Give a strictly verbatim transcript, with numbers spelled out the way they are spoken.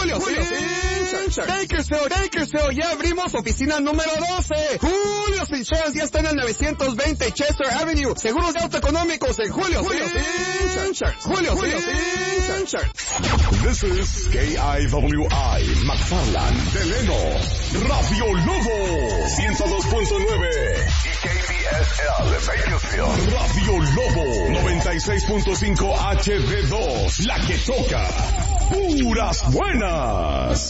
Julio, Julio Insurance. Bakersfield, Bakersfield, ya abrimos oficina número doce. Julio Insurance ya está en el novecientos veinte Chester Avenue. Seguros de auto económicos en Julio, Julio Insurance. Julio, Julio Insurance. This is K I W I, McFarland, Delano, Radio Lobo, ciento dos punto nueve. Y K B S L, Bakersfield, Radio Lobo, noventa y seis punto cinco H D dos, la que toca puras buenas.